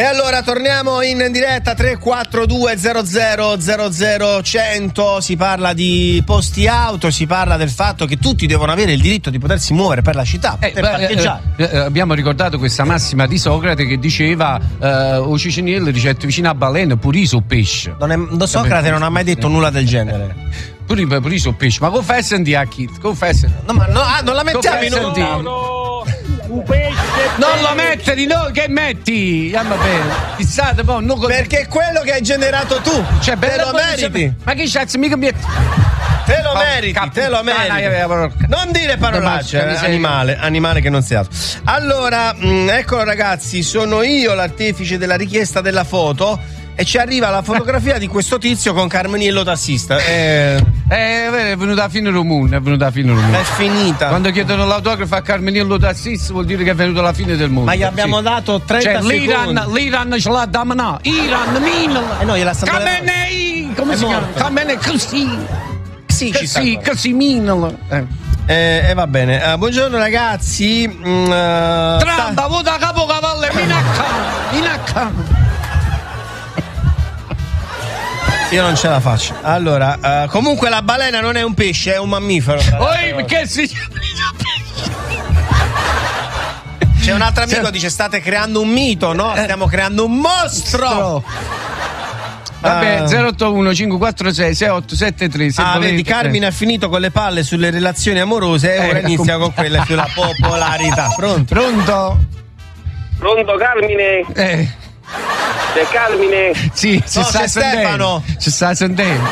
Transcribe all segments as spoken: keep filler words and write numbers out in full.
E allora torniamo in diretta tre quattro due zero zero zero zero cento. Si parla di posti auto, si parla del fatto che tutti devono avere il diritto di potersi muovere per la città, eh, per parcheggiare. Eh, eh, abbiamo ricordato questa massima di Socrate che diceva eh, o Ciciniello ricette vicino a balena pure su pesce. Non è, Socrate non ha mai detto nulla del genere. Pure, pure su pesce, ma confessa di a chi? Confessa. No, ma no, ah, non la mettiamo in un no, no, un pesce. Non lo metti, no, che metti? Andiamo bene. Chissate, poi, non... Perché è quello che hai generato tu. Cioè, te lo meriti. Ma che cazzo mica mi... Te lo meriti, Cap- te lo meriti. Non dire parolacce, eh, animale, animale che non si altro. Allora, mh, eccolo ragazzi, sono io l'artefice della richiesta della foto e ci arriva la fotografia di questo tizio con Carmeniello tassista. Eh, eh, è venuta a fine Romune, è venuta a fine Romune. È finita. Quando chiedono l'autografo a Carmeniello tassista vuol dire che è venuta la fine del mondo. Ma gli abbiamo sì. dato trenta cioè, secondi. L'Iran, l'Iran ce l'ha da manà. Iran, Minal. E noi gliela stanno Khamenei, come è si morto. chiama? Khamenei, così. Sì, ci sì, così Minal. Eh. Eh, eh, va bene. Uh, buongiorno ragazzi. Mm, uh, Tramba, sta... vota capocavallo, minacca, minacca. Io non ce la faccio. Allora, uh, comunque la balena non è un pesce, è un mammifero. Oi, perché si... C'è un altro amico che dice state creando un mito, no? Stiamo creando un mostro. Vabbè, uh, zero otto uno cinque quattro sei sei otto sette tre. Se ah, volete. Vedi, Carmine eh. ha finito con le palle sulle relazioni amorose e eh, ora inizia com- con quelle sulla popolarità. Pronto? Pronto? Pronto, Carmine? Eh. C'è Carmine? Sì, no, c'è, c'è Stefano. Ci sta sentendo.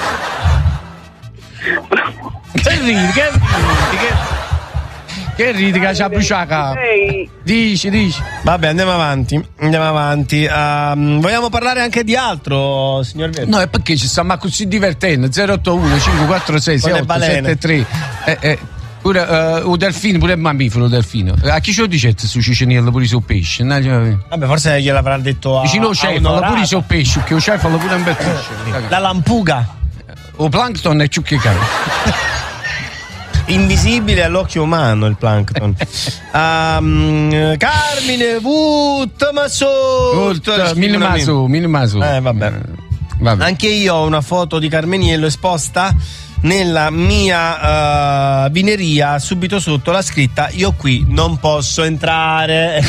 Che ridi? Che ridi? Che... Che ridi che c'ha bruciaca? Dici, dici. Vabbè, andiamo avanti. Andiamo avanti. Um, vogliamo parlare anche di altro, signor Verde? No, è perché ci stiamo così divertendo. zero otto uno cinque quattro sei sei otto sette tre. Eh, eh. Pure uh, un delfino, pure il mammifero delfino. A chi ce lo dicete su Ciciniello pure su pesce? No, vabbè, forse gliel'avrà detto a vicino cefalo pure su pesce, che o cefalo pure un bel pesce. La lampuga. O plankton è ciù che caro. Invisibile all'occhio umano il plankton. um, Carmine Vuttamaso Minimaso Minimaso. Eh vabbè. vabbè Anche io ho una foto di Carmeniello esposta nella mia uh, vineria, subito sotto la scritta io qui non posso entrare.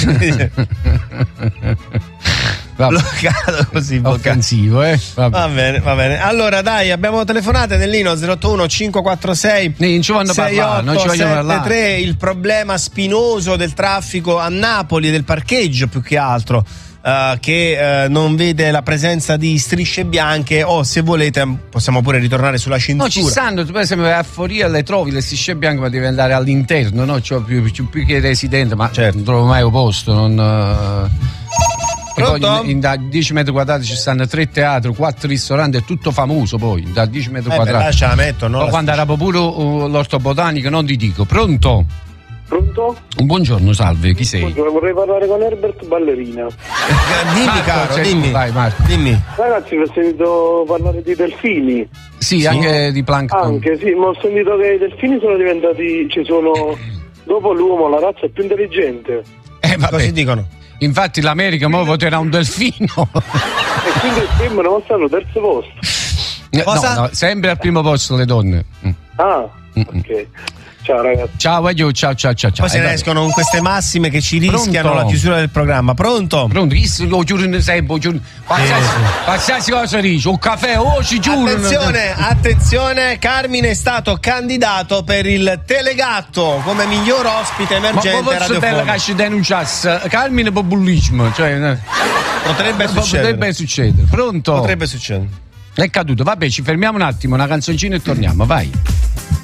Bloccato così, offensivo, eh? Va bene, va bene. Allora dai, abbiamo telefonate nell'Ino zero otto uno cinque quattro sei sei otto sette tre. Il problema spinoso del traffico a Napoli, del parcheggio più che altro, uh, che uh, non vede la presenza di strisce bianche, o se volete possiamo pure ritornare sulla cintura. No, ci stanno, tu per esempio a Foria le trovi le strisce bianche, ma devi andare all'interno, no? Cioè più, più, più che residente, ma certo. Non trovo mai un posto, non... Uh... E poi in, in, da dieci metri quadrati ci stanno tre teatri, quattro ristoranti, è tutto famoso poi, da dieci metri eh quadrati. Beh, ce la metto, no? Poi quando era pure uh, l'orto botanico, non ti dico. Pronto? Pronto? Buongiorno, salve, chi sei? Buongiorno, vorrei parlare con Herbert Ballerina. dimmi Marco, caro, cioè, dimmi. Vai Marco. Dimmi. Ragazzi, ho sentito parlare di delfini. Sì, sì. Anche di plankton. Anche, sì, ma ho sentito che i delfini sono diventati, ci sono, dopo l'uomo, la razza più intelligente. Eh, vabbè. Così dicono. Infatti l'America mo voterà un delfino. E quindi il film non stanno al terzo posto. Cosa? No, no, sempre al primo posto le donne. Ah, Mm-mm. ok. Ciao ragazzi. Ciao, io, ciao, ciao, ciao. Poi eh, se ne escono con queste massime che ci rischiano Pronto? La chiusura del programma. Pronto? Pronto? Chi lo giuro sempre, giuro. Qualsiasi, eh, qualsiasi cosa dice, un caffè, oh ci giuro. Attenzione, attenzione, Carmine è stato candidato per il Telegatto come miglior ospite emergente radiofonico. Ma posso bella che ci denunciasse Carmine per bullismo, cioè potrebbe succedere. Potrebbe succedere. Pronto? Potrebbe succedere. È caduto. Vabbè, ci fermiamo un attimo, una canzoncina e torniamo, vai.